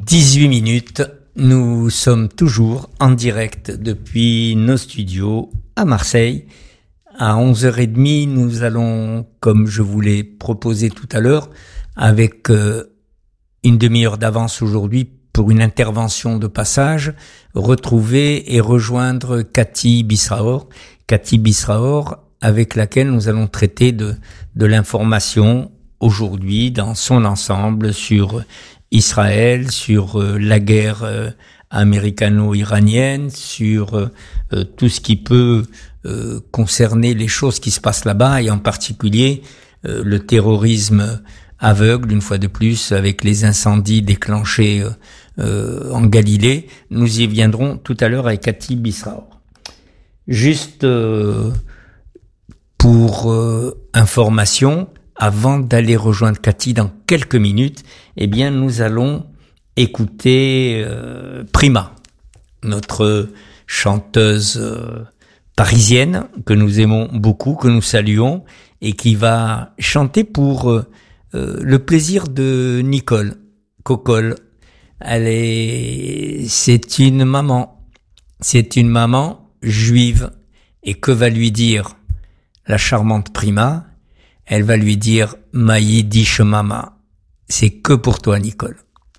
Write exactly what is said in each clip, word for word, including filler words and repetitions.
dix-huit minutes, nous sommes toujours en direct depuis nos studios à Marseille. À onze heures trente, nous allons, comme je vous l'ai proposé tout à l'heure, avec euh, une demi-heure d'avance aujourd'hui pour une intervention de passage, retrouver et rejoindre Cathy Bisraor. Cathy Bisraor, avec laquelle nous allons traiter de, de l'information aujourd'hui dans son ensemble sur Israël, sur euh, la guerre euh, américano-iranienne, sur euh, tout ce qui peut euh, concerner les choses qui se passent là-bas et en particulier euh, le terrorisme aveugle, une fois de plus, avec les incendies déclenchés euh, euh, en Galilée. Nous y viendrons tout à l'heure avec Cathy Bisraor. Juste euh, pour euh, information, avant d'aller rejoindre Cathy dans quelques minutes, eh bien, nous allons écouter euh, Prima, notre chanteuse euh, parisienne que nous aimons beaucoup, que nous saluons, et qui va chanter pour euh, le plaisir de Nicole Cocolle. Elle est, c'est une maman, c'est une maman juive, et que va lui dire la charmante Prima? Elle va lui dire « Ma Yiddish Mama ». C'est que pour toi, Nicole.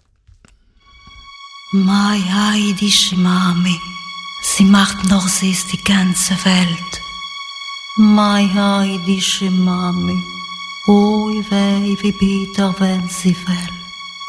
Ma Yiddish Mami, sie macht noch sie ist die ganze Welt. Ma Yiddish Mami, oi weh, wie bitter, wenn sie fällt.